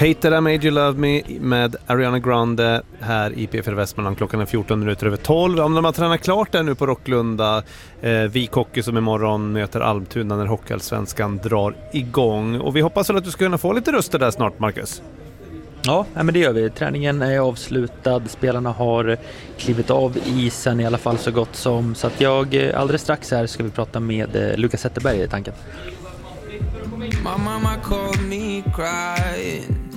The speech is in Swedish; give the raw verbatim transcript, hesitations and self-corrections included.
Hater I Made You Love Me med Ariana Grande här i P F L Västmanland. Klockan är fjorton minuter över tolv. Om de har tränat klart där nu på Rocklunda, eh, Vikhockey som imorgon möter Almtuna när Hockeyallsvenskan drar igång. Och vi hoppas väl att du ska kunna få lite röster där snart, Marcus. Ja, men det gör vi. Träningen är avslutad. Spelarna har klivit av isen i alla fall så gott som. Så att jag alldeles strax här ska vi prata med Lukas Zetterberg i tanken. My mama called me crying.